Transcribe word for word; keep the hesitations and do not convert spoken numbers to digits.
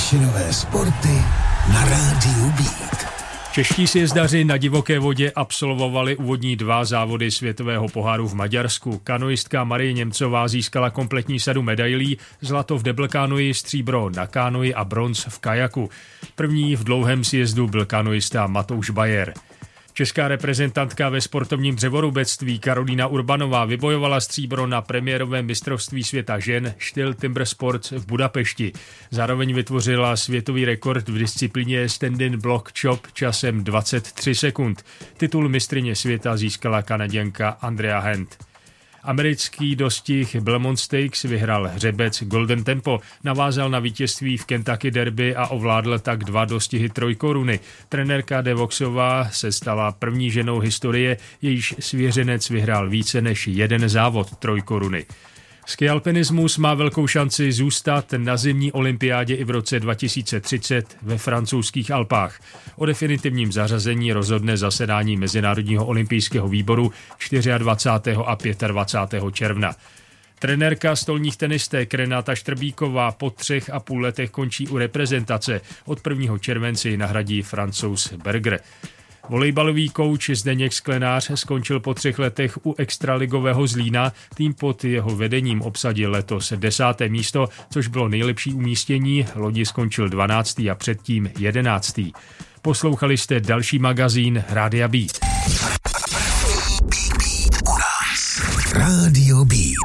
Vyšinové sporty na rádiu Beat. Čeští sjezdaři na divoké vodě absolvovali úvodní dva závody světového poháru v Maďarsku. Kanoistka Marie Němcová získala kompletní sadu medailí, zlato v deblkánoji, stříbro na kánoji a bronz v kajaku. První v dlouhém sjezdu byl kanoista Matouš Bajer. Česká reprezentantka ve sportovním dřevorubectví Karolína Urbanová vybojovala stříbro na premiérovém mistrovství světa žen Styl Timber Sports v Budapešti. Zároveň vytvořila světový rekord v disciplíně stand-in block chop časem dvacet tři sekund. Titul mistryně světa získala Kanaděnka Andrea Hand. Americký dostih Belmont Stakes vyhrál hřebec Golden Tempo, navázal na vítězství v Kentucky Derby a ovládl tak dva dostihy trojkoruny. Trenérka De Voxová se stala první ženou historie, jejíž svěřenec vyhrál více než jeden závod trojkoruny. Skialpinismus má velkou šanci zůstat na zimní olympiádě i v roce dva tisíce třicet ve francouzských Alpách. O definitivním zařazení rozhodne zasedání Mezinárodního olympijského výboru dvacátého čtvrtého a dvacátého pátého června. Trenérka stolních tenistek Renáta Štrbíková po třech a půl letech končí u reprezentace. Od prvního července ji nahradí Francouz Berger. Volejbalový kouč Zdeněk Sklenář skončil po třech letech u extraligového Zlína. Tým pod jeho vedením obsadil letos desáté místo, což bylo nejlepší umístění. Loni skončil dvanáctý a předtím jedenáctý. Poslouchali jste další magazín Rádia Beat. Rádio Beat.